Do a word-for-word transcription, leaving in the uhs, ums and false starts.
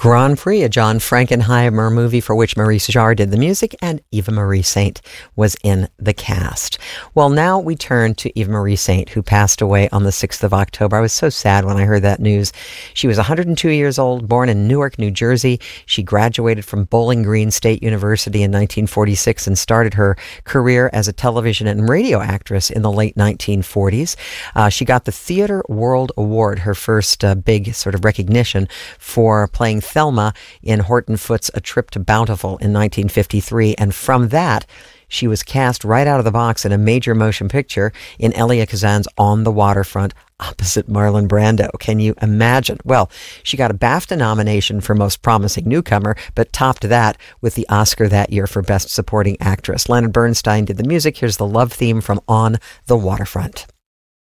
Grand Prix, a John Frankenheimer movie for which Maurice Jarre did the music, and Eva Marie Saint was in the cast. Well, now we turn to Eva Marie Saint, who passed away on the sixth of October. I was so sad when I heard that news. She was one hundred two years old, born in Newark, New Jersey. She graduated from Bowling Green State University in nineteen forty-six and started her career as a television and radio actress in the late nineteen forties. Uh, she got the Theatre World Award, her first uh, big sort of recognition, for playing Thelma in Horton Foote's A Trip to Bountiful in nineteen fifty-three, and from that she was cast right out of the box in a major motion picture in Elia Kazan's On the Waterfront opposite Marlon Brando. Can you imagine? Well, she got a BAFTA nomination for Most Promising Newcomer, but topped that with the Oscar that year for Best Supporting Actress. Leonard Bernstein did the music. Here's the love theme from On the Waterfront.